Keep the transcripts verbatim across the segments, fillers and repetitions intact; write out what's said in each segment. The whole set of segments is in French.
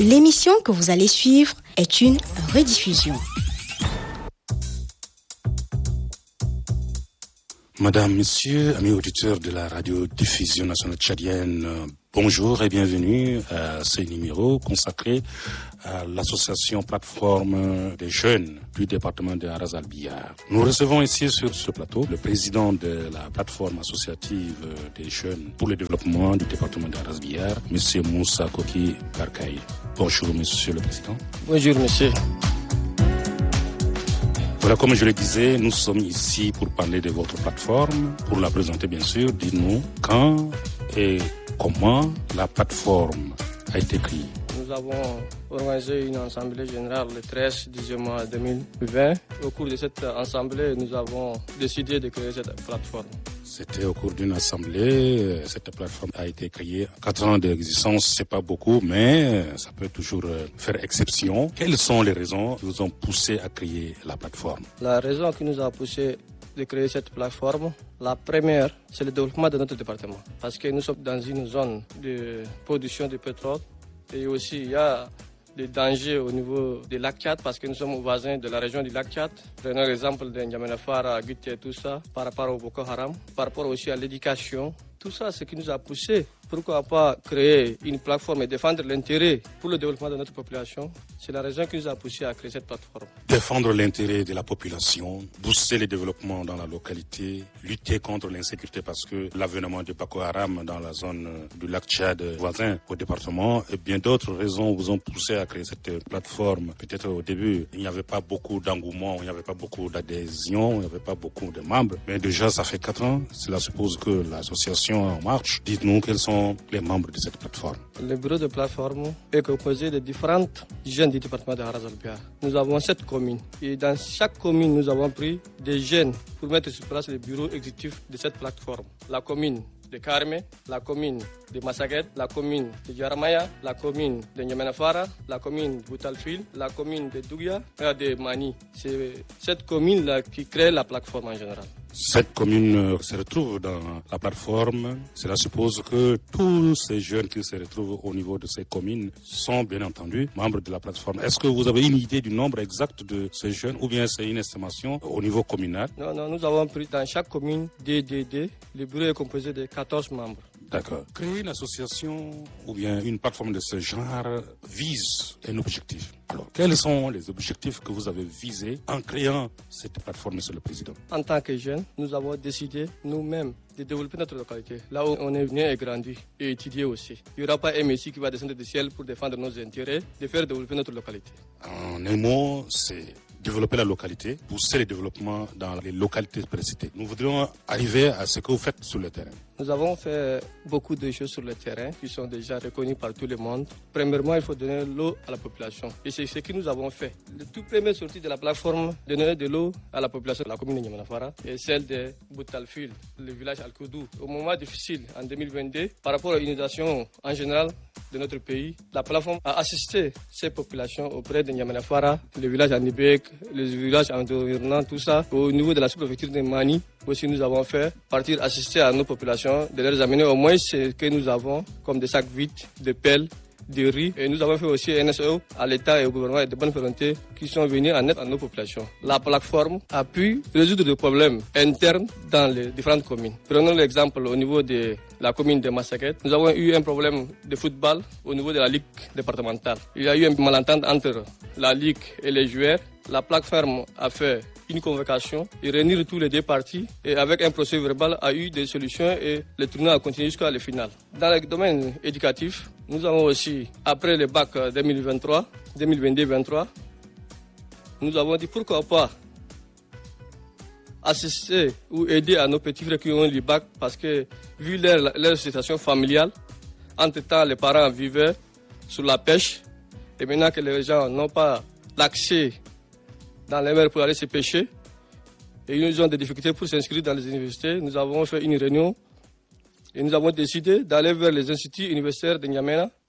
L'émission que vous allez suivre est une rediffusion. Madame, Monsieur, amis auditeurs de la radio-diffusion nationale tchadienne, bonjour et bienvenue à ce numéro consacré à l'association plateforme des jeunes du département de Haras-Albiyar. Nous recevons ici sur ce plateau le président de la plateforme associative des jeunes pour le développement du département de Haras-Albiyar, Monsieur Moussa Koki Barkaï. Bonjour Monsieur le Président. Bonjour Monsieur. Voilà, comme je le disais, nous sommes ici pour parler de votre plateforme, pour la présenter bien sûr. Dites-nous quand et comment la plateforme a été créée. Nous avons organisé une assemblée générale le treize du mois deux mille vingt. Au cours de cette assemblée, nous avons décidé de créer cette plateforme. C'était au cours d'une assemblée. Cette plateforme a été créée. Quatre ans d'existence, c'est pas beaucoup, mais ça peut toujours faire exception. Quelles sont les raisons qui vous ont poussé à créer la plateforme? La raison qui nous a poussé de créer cette plateforme, la première, c'est le développement de notre département. Parce que nous sommes dans une zone de production de pétrole et aussi il y a des dangers au niveau du lac Tchad parce que nous sommes voisins de la région du lac Tchad. Prenons l'exemple de N'Djamena-Fara, Guité et tout ça, par rapport au Boko Haram, par rapport aussi à l'éducation. Tout ça, c'est ce qui nous a poussé. Pourquoi pas créer une plateforme et défendre l'intérêt pour le développement de notre population? C'est la raison qui nous a poussé à créer cette plateforme. Défendre l'intérêt de la population, booster le développement dans la localité, lutter contre l'insécurité parce que l'avènement de Boko Haram dans la zone du lac Tchad voisin au département et bien d'autres raisons vous ont poussé à créer cette plateforme. Peut-être au début, il n'y avait pas beaucoup d'engouement, il n'y avait pas beaucoup d'adhésion, il n'y avait pas beaucoup de membres. Mais déjà, ça fait quatre ans. Cela suppose que l'association est en marche. Dites-nous quels sont les membres de cette plateforme. Le bureau de plateforme est composé de différentes jeunes du département de Haras-Albiyar. Nous avons sept communes et dans chaque commune, nous avons pris des jeunes pour mettre sur place le bureau exécutif de cette plateforme. La commune de Karme, la commune de Massaguet, la commune de Jaramaya, la commune de N'Djamena-Fara, la commune de Boutalfil, la commune de Dougia et de Mani. C'est cette commune-là qui crée la plateforme en général. Cette commune se retrouve dans la plateforme. Cela suppose que tous ces jeunes qui se retrouvent au niveau de ces communes sont bien entendu membres de la plateforme. Est-ce que vous avez une idée du nombre exact de ces jeunes ou bien c'est une estimation au niveau communal? Non, non, nous avons pris dans chaque commune D D D. Le bureau est composé de quatorze membres. D'accord. Créer une association ou bien une plateforme de ce genre vise un objectif. Alors, quels sont les objectifs que vous avez visés en créant cette plateforme, Monsieur le Président? En tant que jeunes, nous avons décidé nous-mêmes de développer notre localité. Là où on est venu et grandi et étudier aussi. Il n'y aura pas un messie qui va descendre du ciel pour défendre nos intérêts, de faire développer notre localité. En un mot, c'est développer la localité, pousser le développement dans les localités précitées. Nous voudrions arriver à ce que vous faites sur le terrain. Nous avons fait beaucoup de choses sur le terrain qui sont déjà reconnues par tout le monde. Premièrement, il faut donner l'eau à la population. Et c'est ce que nous avons fait. Le tout premier sortie de la plateforme, donner de l'eau à la population de la commune de N'Djamena-Fara et celle de Boutalfil, le village Al-Koudou. Au moment difficile, en deux mille vingt-deux, par rapport à l'inondation en général de notre pays, la plateforme a assisté ces populations auprès de N'Djamena-Fara, le village Anibek, les villages environnants, tout ça. Au niveau de la sous-préfecture de Mani, aussi nous avons fait partir assister à nos populations, de leur amener au moins ce que nous avons, comme des sacs vides, des pelles, de riz. Et nous avons fait aussi un S O à l'État et au gouvernement et de bonne volonté qui sont venus en aide à nos populations. La plateforme a pu résoudre des problèmes internes dans les différentes communes. Prenons l'exemple au niveau de la commune de Massaguet. Nous avons eu un problème de football au niveau de la ligue départementale. Il y a eu un malentente entre la ligue et les joueurs. La plateforme a fait une convocation et réunir tous les deux parties et avec un procès verbal a eu des solutions et le tournoi a continué jusqu'à la finale. Dans le domaine éducatif, nous avons aussi, après le bac deux mille vingt-trois, deux mille vingt-deux vingt-trois, nous avons dit pourquoi pas assister ou aider à nos petits frères qui ont eu le bac parce que vu leur, leur situation familiale, entre-temps les parents vivaient sur la pêche et maintenant que les gens n'ont pas l'accès dans les mers pour aller se pêcher et ils ont des difficultés pour s'inscrire dans les universités, nous avons fait une réunion et nous avons décidé d'aller vers les instituts universitaires de N'Djamena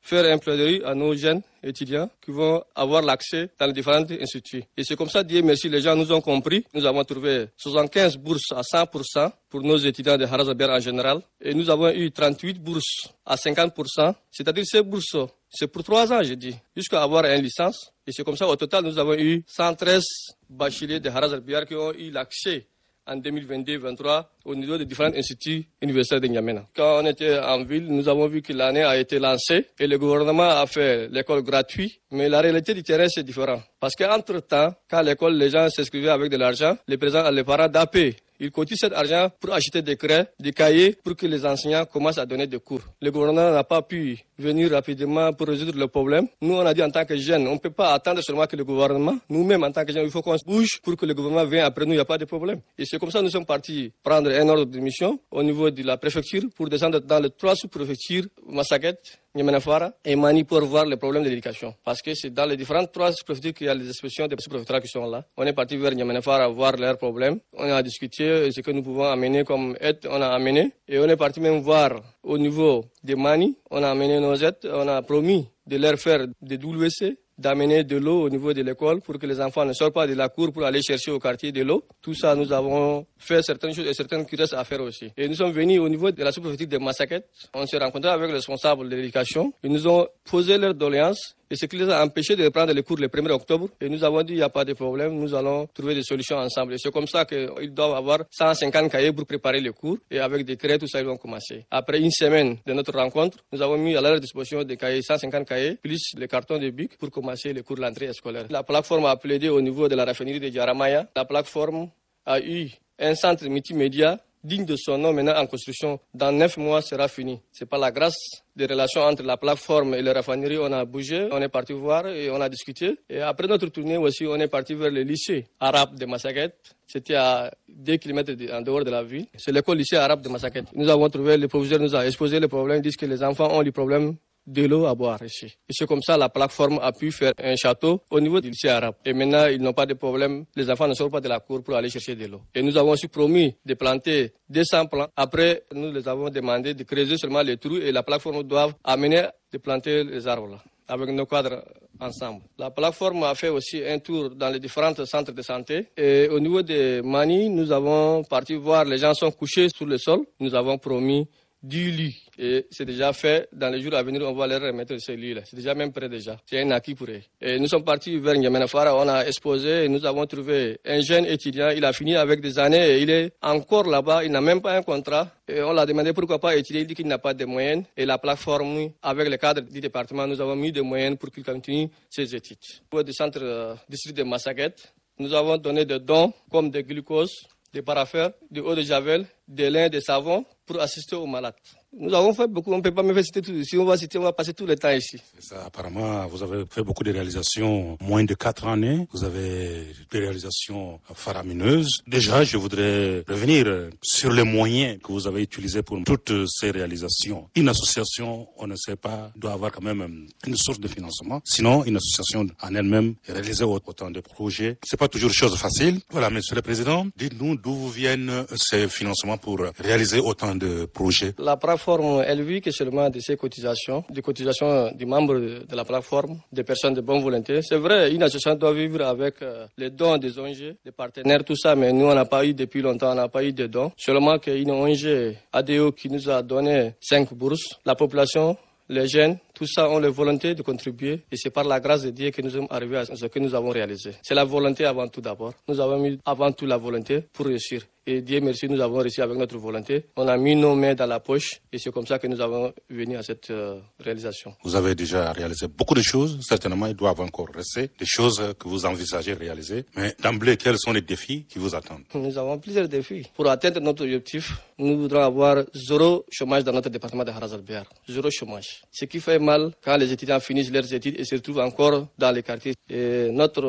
faire un plaidoyer à nos jeunes étudiants qui vont avoir l'accès dans les différents instituts. Et c'est comme ça, Dieu merci, les gens nous ont compris. Nous avons trouvé soixante-quinze bourses à cent pour cent pour nos étudiants de Harazabér en général. Et nous avons eu trente-huit bourses à cinquante pour cent. C'est-à-dire ces bourses, c'est pour trois ans, j'ai dit, jusqu'à avoir une licence. Et c'est comme ça, au total, nous avons eu cent treize bacheliers de Harazabér qui ont eu l'accès en deux mille vingt-deux vingt-trois au niveau des différents instituts universitaires de N'Djamena. Quand on était en ville, nous avons vu que l'année a été lancée et le gouvernement a fait l'école gratuite. Mais la réalité du terrain, c'est différent. Parce qu'entre-temps, quand l'école, les gens s'inscrivaient avec de l'argent, les présents, les parents d'A P, ils cotisent cet argent pour acheter des craies, des cahiers, pour que les enseignants commencent à donner des cours. Le gouvernement n'a pas pu venir rapidement pour résoudre le problème. Nous, on a dit en tant que jeunes, on ne peut pas attendre seulement que le gouvernement, nous-mêmes en tant que jeunes, il faut qu'on se bouge pour que le gouvernement vienne après nous, il n'y a pas de problème. Et c'est comme ça que nous sommes partis prendre un ordre de mission au niveau de la préfecture pour descendre dans les trois sous-préfectures, Massaguet, N'Djamena Fara et Mani pour voir les problèmes de l'éducation. Parce que c'est dans les différentes trois sous-préfectures qu'il y a les expressions des sous-préfectures qui sont là. On est parti vers N'Djamena Fara voir leurs problèmes. On a discuté ce que nous pouvons amener comme aide, on a amené. Et on est parti même voir au niveau des Mani. On a amené nos aides, on a promis de leur faire des W C, d'amener de l'eau au niveau de l'école pour que les enfants ne sortent pas de la cour pour aller chercher au quartier de l'eau. Tout ça, nous avons fait certaines choses et certaines qui restent à faire aussi. Et nous sommes venus au niveau de la sous-préfecture de Massaguet. On s'est rencontrés avec les responsables de l'éducation. Ils nous ont posé leurs doléances. Et ce qui les a empêchés de prendre les cours le premier octobre. Et nous avons dit, il n'y a pas de problème, nous allons trouver des solutions ensemble. Et c'est comme ça qu'ils doivent avoir cent cinquante cahiers pour préparer les cours. Et avec des craies, tout ça, ils vont commencer. Après une semaine de notre rencontre, nous avons mis à leur disposition des cahiers, cent cinquante cahiers, plus les cartons de bic pour commencer les cours de l'entrée scolaire. La plateforme a plaidé au niveau de la raffinerie de Djaramaya. La plateforme a eu un centre multimédia digne de son nom, maintenant en construction. Dans neuf mois, sera fini. C'est par la grâce des relations entre la plateforme et les raffineries. On a bougé, on est parti voir et on a discuté. Et après notre tournée aussi, on est parti vers le lycée arabe de Massaguet. C'était à deux kilomètres en dehors de la ville. C'est l'école lycée arabe de Massaguet. Nous avons trouvé, le proviseur nous a exposé le problème. Ils disent que les enfants ont des problèmes de l'eau à boire ici. Et c'est comme ça la plateforme a pu faire un château au niveau du lycée arabe. Et maintenant, ils n'ont pas de problème. Les enfants ne sortent pas de la cour pour aller chercher de l'eau. Et nous avons aussi promis de planter deux cents plants. Après, nous les avons demandé de creuser seulement les trous et la plateforme doit amener de planter les arbres là, avec nos cadres ensemble. La plateforme a fait aussi un tour dans les différents centres de santé. Et au niveau de Mani, nous avons parti voir les gens sont couchés sur le sol. Nous avons promis du lit. Et c'est déjà fait. Dans les jours à venir, on va leur remettre ce lit-là. C'est déjà même prêt déjà. C'est un acquis pour eux. Et nous sommes partis vers N'Djamena Fara. On a exposé et nous avons trouvé un jeune étudiant. Il a fini avec des années et il est encore là-bas. Il n'a même pas un contrat. Et on l'a demandé pourquoi pas étudier. Il dit qu'il n'a pas de moyens. Et la plateforme, avec le cadre du département, nous avons mis des moyens pour qu'il continue ses études. Pour le centre euh, district de Massaguet, nous avons donné des dons comme des glucoses, des paraffins, de eau de javel, des lins, des savons pour assister aux malades. Nous avons fait beaucoup, on ne peut pas me faire citer tout. Si on va citer, on va passer tout le temps ici. C'est ça, apparemment, vous avez fait beaucoup de réalisations, moins de quatre années. Vous avez des réalisations faramineuses. Déjà, je voudrais revenir sur les moyens que vous avez utilisés pour toutes ces réalisations. Une association, on ne sait pas, doit avoir quand même une source de financement. Sinon, une association en elle-même, réaliser autant de projets, c'est pas toujours chose facile. Voilà, Monsieur le Président, dites-nous d'où viennent ces financements pour réaliser autant de projets. La plateforme, elle vit que seulement de ses cotisations, des cotisations des membres de la plateforme, des personnes de bonne volonté. C'est vrai, une association doit vivre avec euh, les dons des O N G, des partenaires, tout ça, mais nous, on n'a pas eu depuis longtemps, on n'a pas eu de dons. Seulement qu'une O N G, A D O, qui nous a donné cinq bourses. La population, les jeunes, tout ça ont la volonté de contribuer et c'est par la grâce de Dieu que nous sommes arrivés à ce que nous avons réalisé. C'est la volonté avant tout d'abord. Nous avons mis avant tout la volonté pour réussir. Et Dieu merci, nous avons réussi avec notre volonté. On a mis nos mains dans la poche et c'est comme ça que nous avons venu à cette euh, réalisation. Vous avez déjà réalisé beaucoup de choses. Certainement, il doit encore rester des choses que vous envisagez réaliser. Mais d'emblée, quels sont les défis qui vous attendent? Nous avons plusieurs défis. Pour atteindre notre objectif, nous voudrons avoir zéro chômage dans notre département de Harazabér. Zéro chômage. Ce qui fait mal quand les étudiants finissent leurs études et se retrouvent encore dans les quartiers. Et notre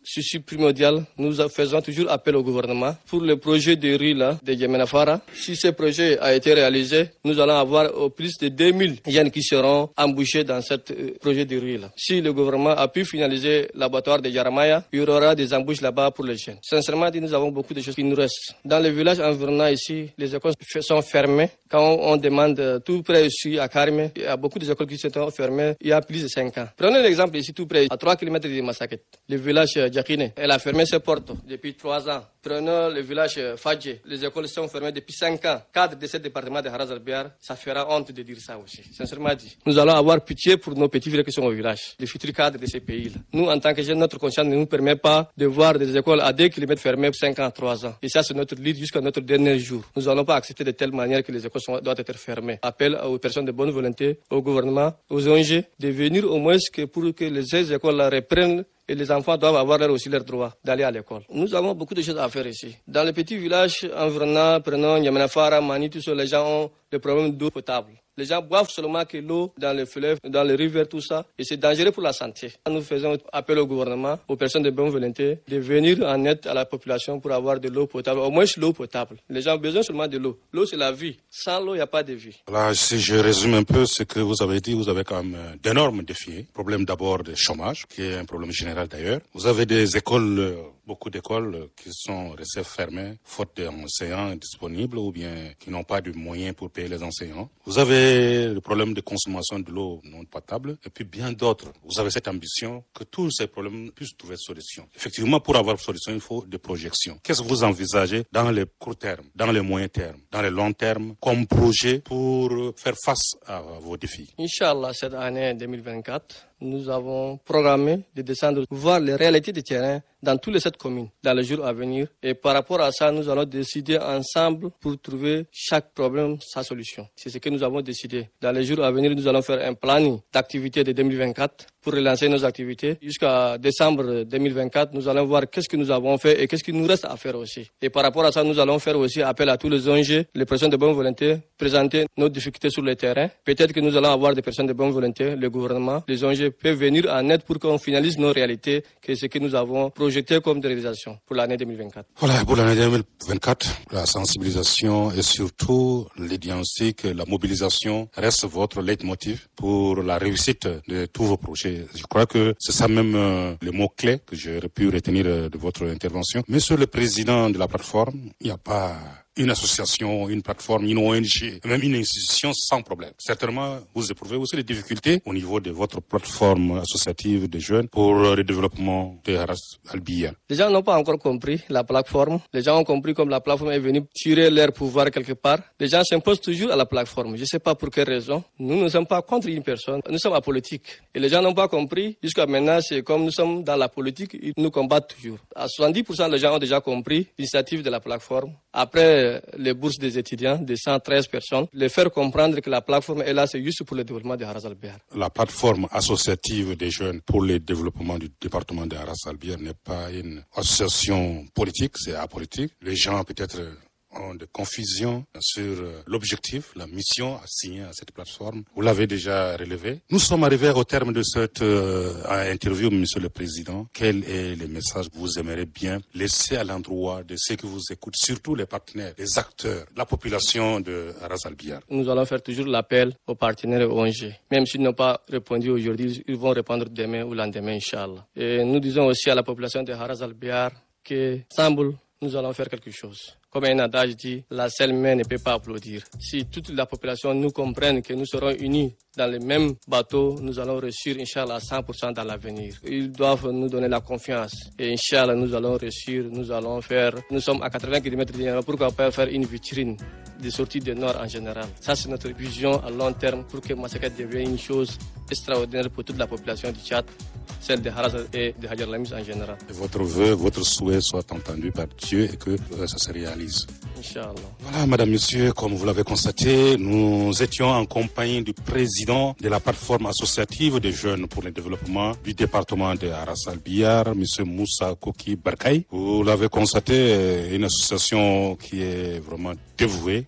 souci primordial, nous faisons toujours appel au gouvernement pour le projet de riz là, de Yemenafara. Si ce projet a été réalisé, nous allons avoir au plus de deux mille jeunes qui seront embauchés dans ce projet de riz là. Si le gouvernement a pu finaliser l'abattoir de Yaramaya, il y aura des embauches là-bas pour les jeunes. Sincèrement, nous avons beaucoup de choses qui nous restent. Dans les villages environnants ici, les écoles sont fermées. Quand on demande tout près ici à Karmé, il y a beaucoup d'écoles qui sont fermées il y a plus de cinq ans. Prenez l'exemple ici tout près, à trois kilomètres de Massaket, le village Djakine. Elle a fermé ses portes depuis trois ans. Prenons le village Fadje, les écoles sont fermées depuis cinq ans. Cadre de ce département de Haras Albiar, ça fera honte de dire ça aussi. Sincèrement dit. Nous allons avoir pitié pour nos petits villages qui sont au village, les futurs cadres de ces pays-là. Nous, en tant que jeunes, notre conscience ne nous permet pas de voir des écoles à deux kilomètres fermées cinq ans, trois ans. Et ça, c'est notre lutte jusqu'à notre dernier jour. Nous n'allons pas accepter de telle manière que les écoles sont, doivent être fermées. Appel aux personnes de bonne volonté, au gouvernement, aux O N G, de venir au moins que pour que les, ces écoles-là reprennent. Et les enfants doivent avoir aussi leur droit d'aller à l'école. Nous avons beaucoup de choses à faire ici. Dans les petits villages environnants, prenons Yemenafara, Mani, tout ça, les gens ont des problèmes d'eau potable. Les gens boivent seulement que l'eau dans les fleuves, dans les rivières, tout ça. Et c'est dangereux pour la santé. Nous faisons appel au gouvernement, aux personnes de bonne volonté, de venir en aide à la population pour avoir de l'eau potable. Au moins l'eau potable. Les gens ont besoin seulement de l'eau. L'eau, c'est la vie. Sans l'eau, il n'y a pas de vie. Voilà, si je résume un peu ce que vous avez dit, vous avez quand même d'énormes défis. Problème d'abord de chômage, qui est un problème général d'ailleurs. Vous avez des écoles, beaucoup d'écoles qui sont restées fermées, faute d'enseignants disponibles ou bien qui n'ont pas de moyens pour payer les enseignants. Vous avez le problème de consommation de l'eau non potable et puis bien d'autres. Vous avez cette ambition que tous ces problèmes puissent trouver solution. Effectivement, pour avoir solution, il faut des projections. Qu'est-ce que vous envisagez dans les courts termes, dans les moyens termes, dans les longs termes, comme projet pour faire face à vos défis? Inch'Allah, cette année deux mille vingt-quatre, nous avons programmé de descendre voir les réalités du terrain dans toutes les sept communes dans les jours à venir. Et par rapport à ça, nous allons décider ensemble pour trouver chaque problème sa solution. C'est ce que nous avons décidé. Dans les jours à venir, nous allons faire un planning d'activités de deux mille vingt-quatre pour relancer nos activités. Jusqu'à décembre deux mille vingt-quatre, nous allons voir qu'est-ce que nous avons fait et qu'est-ce qu'il nous reste à faire aussi. Et par rapport à ça, nous allons faire aussi appel à tous les O N G, les personnes de bonne volonté, présenter nos difficultés sur le terrain. Peut-être que nous allons avoir des personnes de bonne volonté, le gouvernement, les O N G peuvent venir en aide pour qu'on finalise nos réalités, que ce que nous avons projeté comme des réalisations pour l'année deux mille vingt-quatre. Voilà, pour l'année deux mille vingt-quatre, la sensibilisation et surtout le diagnostic, la mobilisation reste votre leitmotiv pour la réussite de tous vos projets. Je crois que c'est ça même euh, le mot-clé que j'aurais pu retenir euh, de votre intervention. Monsieur le président de la plateforme, il n'y a pas une association, une plateforme, une O N G, même une institution sans problème. Certainement, vous éprouvez aussi les difficultés au niveau de votre plateforme associative des jeunes pour le développement de Haras Albiar. Les gens n'ont pas encore compris la plateforme. Les gens ont compris comme la plateforme est venue tirer leur pouvoir quelque part. Les gens s'imposent toujours à la plateforme. Je ne sais pas pour quelle raison. Nous ne sommes pas contre une personne. Nous sommes apolitiques. Et les gens n'ont pas compris. Jusqu'à maintenant, c'est comme nous sommes dans la politique, ils nous combattent toujours. À soixante-dix pour cent, les gens ont déjà compris l'initiative de la plateforme. Après les bourses des étudiants de cent treize personnes, les faire comprendre que la plateforme est là, c'est juste pour le développement de Haras Albiar. La plateforme associative des jeunes pour le développement du département de Haras Albiar n'est pas une association politique, c'est apolitique. Les gens peut-être ont de confusion sur l'objectif, la mission assignée à cette plateforme. Vous l'avez déjà relevé. Nous sommes arrivés au terme de cette euh, interview, Monsieur le Président. Quel est le message que vous aimeriez bien laisser à l'endroit de ceux qui vous écoutent, surtout les partenaires, les acteurs, la population de Haras Albiar? Nous allons faire toujours l'appel aux partenaires et aux O N G. Même s'ils n'ont pas répondu aujourd'hui, ils vont répondre demain ou lendemain, Inch'Allah. Et nous disons aussi à la population de Haras Albiar que, ensemble, nous allons faire quelque chose. Comme un adage dit, la seule main ne peut pas applaudir. Si toute la population nous comprenne que nous serons unis dans le même bateau, nous allons réussir, Inch'Allah, à cent pour cent dans l'avenir. Ils doivent nous donner la confiance. Et Inch'Allah, nous allons réussir, nous allons faire... Nous sommes à quatre-vingts kilomètres de Niamey, pourquoi pas faire une vitrine des sorties du Nord en général. Ça, c'est notre vision à long terme pour que Massaket devienne une chose extraordinaire pour toute la population du Tchad, celle de Haras et de Hadjar Lamis en général. Et votre vœu, votre souhait soit entendu par Dieu et que euh, ça se réalise. Inch'Allah. Voilà, madame, monsieur, comme vous l'avez constaté, nous étions en compagnie du président de la plateforme associative des jeunes pour le développement du département de Haras Albiar, monsieur Moussa Koki Barkay. Vous l'avez constaté, une association qui est vraiment dévouée, qui a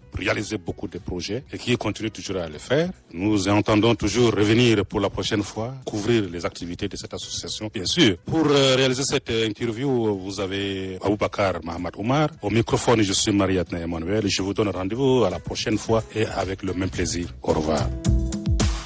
réalisé beaucoup de projets et qui continue toujours à le faire. Nous entendons toujours revenir pour la prochaine fois, couvrir les activités de cette association. Bien sûr, pour euh, réaliser cette interview, vous avez Aboubakar Mohamed Oumar. Au microphone, je suis Mariatna Emmanuel. Je vous donne rendez-vous à la prochaine fois et avec le même plaisir. Au revoir.